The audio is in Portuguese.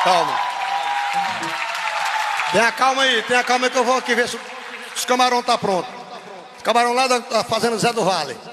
Calma. Tenha calma aí que eu vou aqui ver se os camarão tá pronto. Os camarão lá da fazenda Zé do Vale.